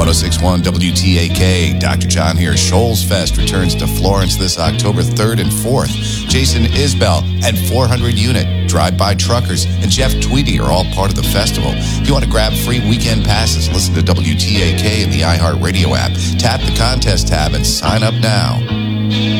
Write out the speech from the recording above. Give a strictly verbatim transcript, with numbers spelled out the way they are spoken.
oh six point one W T A K. Doctor John here. Shoals Fest returns to Florence this October third and fourth. Jason Isbell and four hundred Unit, Drive-By Truckers, and Jeff Tweedy are all part of the festival. If you want to grab free weekend passes, listen to W T A K in the iHeartRadio app. Tap the contest tab and sign up now.